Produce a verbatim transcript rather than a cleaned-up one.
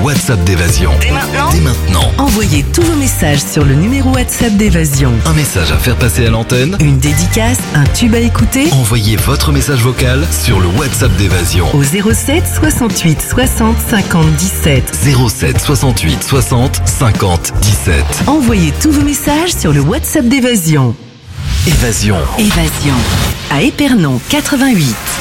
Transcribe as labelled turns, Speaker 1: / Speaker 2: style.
Speaker 1: WhatsApp d'Évasion.
Speaker 2: Dès maintenant
Speaker 1: Dès maintenant.
Speaker 2: Envoyez tous vos messages sur le numéro WhatsApp d'Évasion.
Speaker 1: Un message à faire passer à l'antenne.
Speaker 2: Une dédicace, un tube à écouter.
Speaker 1: Envoyez votre message vocal sur le WhatsApp d'Évasion.
Speaker 2: Au zéro sept soixante-huit soixante cinquante dix-sept.
Speaker 1: zéro sept soixante-huit soixante cinquante dix-sept.
Speaker 2: Envoyez tous vos messages sur le WhatsApp d'Évasion.
Speaker 1: Évasion.
Speaker 2: Évasion. À Épernon quatre-vingt-huit.